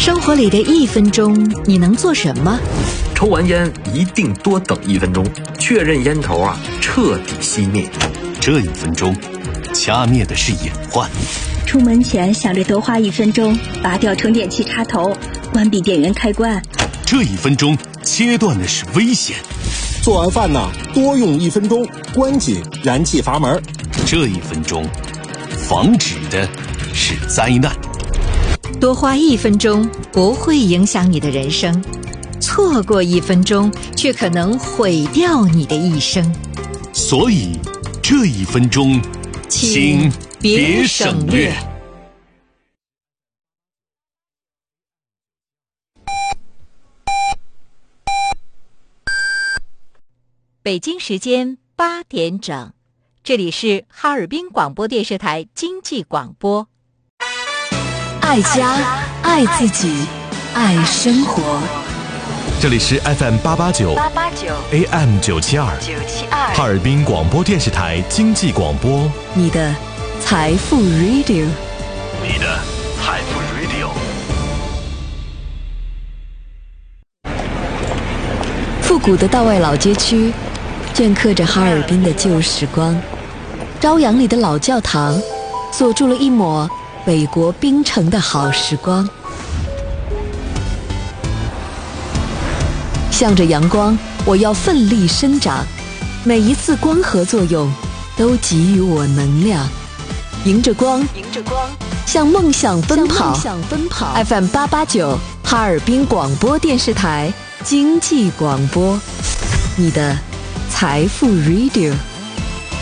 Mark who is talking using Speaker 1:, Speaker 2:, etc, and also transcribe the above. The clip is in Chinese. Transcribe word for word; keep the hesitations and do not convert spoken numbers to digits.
Speaker 1: 生活里的一分钟，你能做什么？
Speaker 2: 抽完烟一定多等一分钟，确认烟头啊彻底熄灭。
Speaker 3: 这一分钟，掐灭的是隐患。
Speaker 4: 出门前想着多花一分钟，拔掉充电器插头，关闭电源开关。
Speaker 3: 这一分钟，切断的是危险。
Speaker 5: 做完饭呢，多用一分钟，关紧燃气阀门。
Speaker 3: 这一分钟，防止的是灾难。
Speaker 1: 多花一分钟不会影响你的人生，错过一分钟却可能毁掉你的一生。
Speaker 3: 所以，这一分钟，请别省略。
Speaker 1: 北京时间八点整，这里是哈尔滨广播电视台经济广播。爱家，爱自己，爱生活。
Speaker 6: 这里是 F M 八八九 A M 九七二哈尔滨广播电视台经济广播，
Speaker 1: 你的财富 Radio，
Speaker 3: 你的财富 Radio。
Speaker 1: 复古的道外老街区镌刻着哈尔滨的旧时光，朝阳里的老教堂锁住了一抹北国冰城的好时光。向着阳光，我要奋力生长，每一次光合作用都给予我能量。迎着光，迎着光，向梦想奔跑。向梦想奔跑。F M 八八九哈尔滨广播电视台经济广播，你的财富 Radio。